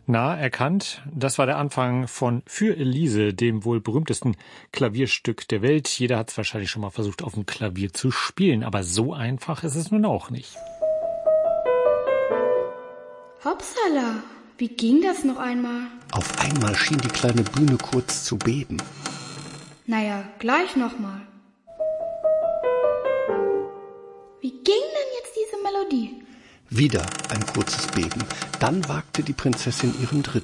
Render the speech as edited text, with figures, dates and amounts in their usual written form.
Na, erkannt, das war der Anfang von Für Elise, dem wohl berühmtesten Klavierstück der Welt. Jeder hat es wahrscheinlich schon mal versucht, auf dem Klavier zu spielen, aber so einfach ist es nun auch nicht. Hopsala, wie ging das noch einmal? Auf einmal schien die kleine Bühne kurz zu beben. Naja, gleich nochmal. Wie ging denn jetzt diese Melodie? Wieder ein kurzes Beben. Dann wagte die Prinzessin ihren dritten